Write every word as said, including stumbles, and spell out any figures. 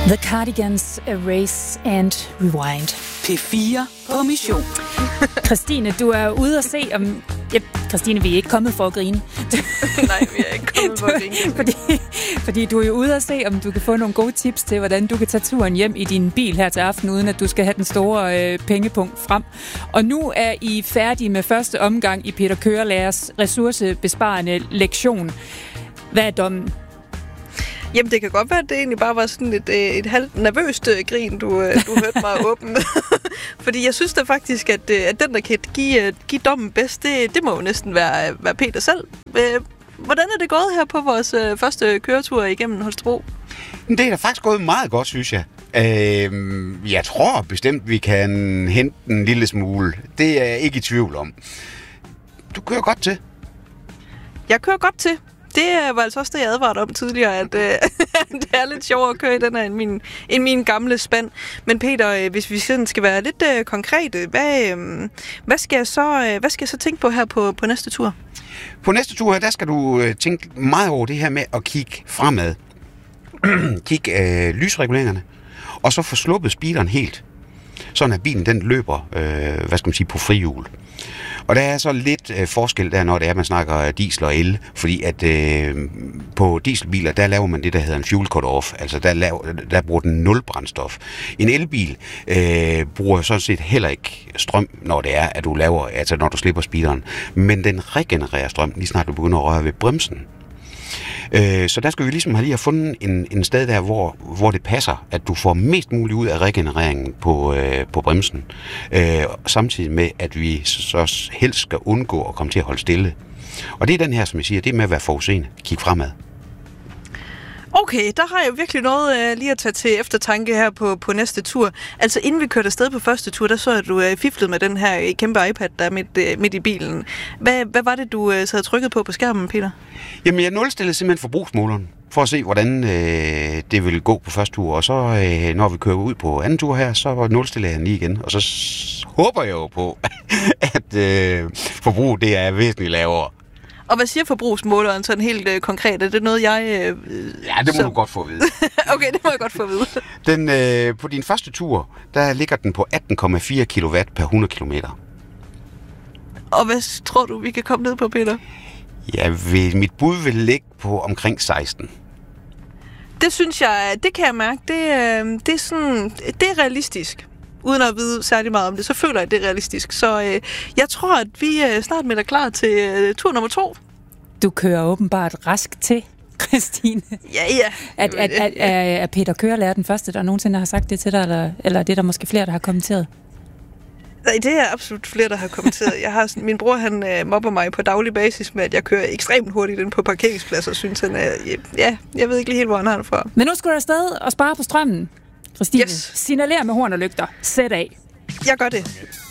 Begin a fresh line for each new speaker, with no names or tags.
The Cardigans, Erase and Rewind.
P fire på mission.
Christine, du er ude at se om... Ja, Christine, vi er ikke kommet for at grine.
Nej, vi er ikke kommet for at grine.
fordi, fordi du er jo ude at se, om du kan få nogle gode tips til, hvordan du kan tage turen hjem i din bil her til aften, uden at du skal have den store øh, pengepunkt frem. Og nu er I færdige med første omgang i Peter Kørelærers ressourcebesparende lektion. Hvad er dommen?
Jamen, det kan godt være, at det egentlig bare var sådan et, et halvt nervøst grin, du, du hørte mig åbne. Fordi jeg synes da faktisk, at, at den, der kan give, give dommen bedst, det, det må jo næsten være, være Peter selv. Hvordan er det gået her på vores første køretur igennem Holstebro?
Det er da faktisk gået meget godt, synes jeg. Øh, jeg tror bestemt, vi kan hente en lille smule. Det er jeg ikke i tvivl om. Du kører godt til.
Jeg kører godt til. Det var altså også det, jeg advarede om tidligere, at øh, det er lidt sjovere at køre i den her end min, end min gamle spand. Men Peter, øh, hvis vi sådan skal være lidt øh, konkrete, hvad, øh, hvad, skal jeg så, øh, hvad skal jeg så tænke på her på, på næste tur?
På næste tur, der skal du øh, tænke meget over det her med at kigge fremad. Kig øh, lysreguleringerne, og så få sluppet speederen helt. Sådan at bilen den løber, øh, hvad skal man sige, på frihjul. Og der er så lidt øh, forskel der, når det er, man snakker diesel og el, fordi at øh, på dieselbiler, der laver man det, der hedder en fuel cut-off, altså der, laver, der bruger den nul brændstof. En elbil øh, bruger sådan set heller ikke strøm, når det er, at du laver, altså når du slipper speederen, men den regenererer strøm, lige snart du begynder at røre ved bremsen. Øh, så der skal vi ligesom have lige have fundet en, en sted der, hvor, hvor det passer, at du får mest muligt ud af regenereringen på, øh, på bremsen. Øh, samtidig med, at vi så helst skal undgå at komme til at holde stille. Og det er den her, som jeg siger, det er med at være forudseende. Kig fremad.
Okay, der har jeg virkelig noget øh, lige at tage til eftertanke her på, på næste tur. Altså inden vi kørte afsted på første tur, der så at du øh, fiflede med den her kæmpe iPad, der er midt, øh, midt i bilen. Hvad, hvad var det, du øh, havde trykket på på skærmen, Peter?
Jamen, jeg nulstillede simpelthen forbrugsmåleren, for at se, hvordan øh, det ville gå på første tur. Og så, øh, når vi kører ud på anden tur her, så nulstiller jeg den lige igen. Og så s- håber jeg jo på, at øh, forbruget det er væsentligt lavere.
Og hvad siger forbrugsmåleren sådan helt øh, konkret? Er det noget, jeg... Øh,
ja, det må
så...
du godt få at vide.
Okay, det må jeg godt få at vide.
Den, øh, på din første tur, der ligger den på atten komma fire kilowatt per hundrede kilometer.
Og hvad tror du, vi kan komme ned på, Peter?
Ja, vil, mit bud vil ligge på omkring seksten.
Det synes jeg, det kan jeg mærke, det, øh, det, er, sådan, det er realistisk. Uden at vide særlig meget om det, så føler jeg, at det er realistisk. Så øh, jeg tror, at vi øh, snart med dig klar til øh, tur nummer to.
Du kører åbenbart rask til, Christine.
Ja, ja.
At, at, at, at, at Peter Kørelærer den første, der nogensinde har sagt det til dig, eller, eller det er der måske flere, der har kommenteret?
Nej, det er absolut flere, der har kommenteret. Jeg har sådan, min bror, han øh, mobber mig på daglig basis med, at jeg kører ekstremt hurtigt ind på parkeringspladser, synes han er, ja, jeg ved ikke lige helt, hvor han har det fra.
Men nu skal du afsted og spare på strømmen. Christine,
yes.
Signaler med horn og lygter. Sæt af.
Jeg gør det.